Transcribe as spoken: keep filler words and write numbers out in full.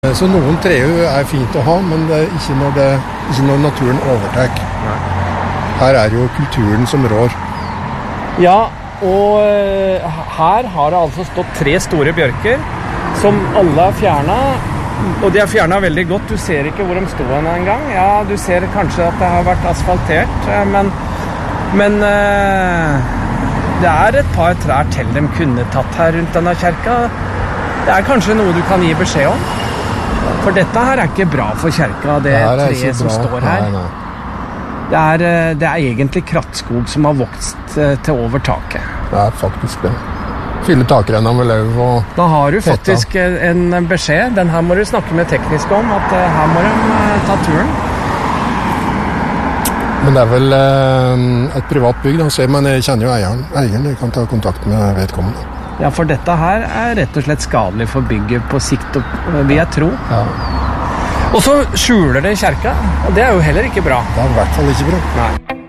Så noen trehus er fint å ha, men det er ikke når, det, ikke når naturen overtar. Nei. Her er jo kulturen som rår. Ja, og uh, her har det altså stått tre store bjørker, som alle er fjernet, og de er fjernet veldig godt. Du ser ikke hvor de stod en gang. Ja, du ser kanskje at det har vært asfaltert, men, men uh, det er et par trær til de kunne tatt her rundt denne kjerka. Det er kanskje noe du kan gi beskjed om. For dette her er ikke bra for kjerka, det, det treet som står her. Nei, nei. Det er, det er egentlig krattskog som har vokst til over taket. Det er faktisk det. Fylle takrenna med løv og Da har du faktisk heta. En beskjed. Den her må du snakke med teknisk om, at her må de ta turen. Men det er vel eh, et privat bygg, da, så men jeg kjenner jo eieren. Eieren jeg kan ta kontakt med vedkommende. Ja, for dette her er rett og slett skadelig for bygget på sikt, vil jeg tro. Ja. Og så skjuler det kjerka, og det er jo heller ikke bra. Det er i hvert fall ikke bra. Nei.